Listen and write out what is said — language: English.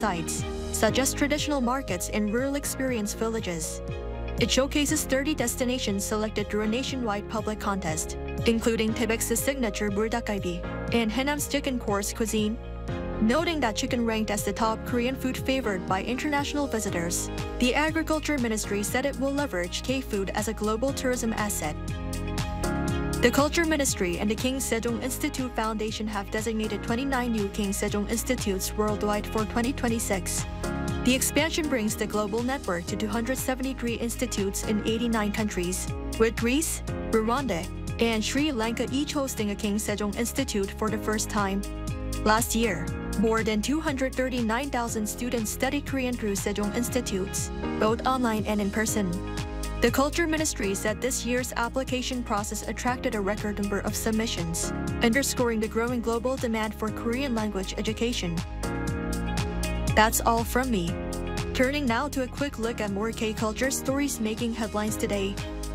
sites, such as traditional markets and rural experience villages. It showcases 30 destinations selected through a nationwide public contest, including Tibex's signature burdakalbi and Haenam's chicken coarse cuisine. Noting that chicken ranked as the top Korean food favored by international visitors, the Agriculture Ministry said it will leverage K-food as a global tourism asset. The Culture Ministry and the King Sejong Institute Foundation have designated 29 new King Sejong Institutes worldwide for 2026. The expansion brings the global network to 273 institutes in 89 countries, with Greece, Rwanda, and Sri Lanka each hosting a King Sejong Institute for the first time. Last year, more than 239,000 students studied Korean through Sejong Institutes, both online and in person. The Culture Ministry said this year's application process attracted a record number of submissions, underscoring the growing global demand for Korean language education. That's all from me. Turning now to a quick look at more K-culture stories making headlines today.